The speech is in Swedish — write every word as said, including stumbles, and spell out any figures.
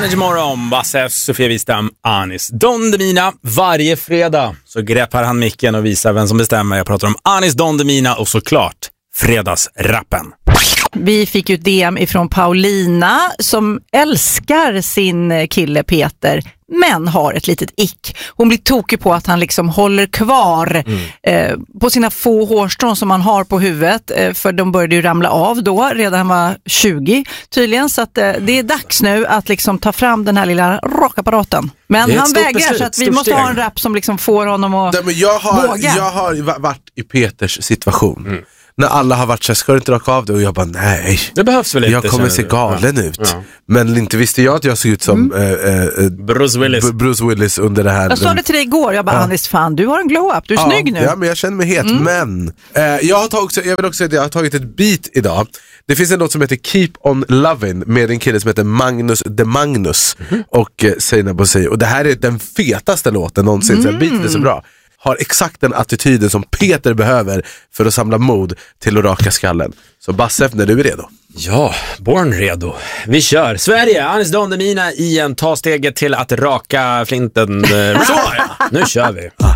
Energy Morgon, Basse, Sofia Wistam, Anis Don Demina. Varje fredag så greppar han micken och visar vem som bestämmer. Jag pratar om Anis Don Demina och såklart fredagsrappen. Vi fick ju ett D M ifrån Paulina som älskar sin kille Peter men har ett litet ick. Hon blir tokig på att han liksom håller kvar mm. eh, på sina få hårstrån som han har på huvudet, eh, för de började ju ramla av då, redan han var tjugo tydligen, så att eh, det är dags nu att liksom ta fram den här lilla rockapparaten. Men han vägrar beslut, så att vi måste steg. ha en rap som liksom får honom att Nej, men jag har, våga. Jag har varit i Peters situation. Mm. När alla har varit så här, ska du inte raka av det? Och jag bara, nej. Det behövs väl inte. Jag kommer se galen ja. ut. Ja. Men inte visste jag att jag såg ut som mm. äh, äh, Bruce Willis. B- Bruce Willis under det här. Jag sa det till dig igår. Jag bara, ja. Anis, fan, du har en glow-up. Du är ja, snygg nu. Ja, men jag känner mig het. Mm. Men äh, jag, har tagit, jag vill också säga att jag har tagit ett beat idag. Det finns en låt som heter Keep on Lovin' med en kille som heter Magnus de Magnus mm. och eh, Seina Bosei. Och det här är den fetaste låten någonsin. Mm. Så beaten är så bra. Har exakt den attityden som Peter behöver för att samla mod till att raka skallen. Så Basse, när du är redo. Ja, born redo. Vi kör. Sverige, Anis Don Demina i en ta steget till att raka flinten. Så ja, nu kör vi.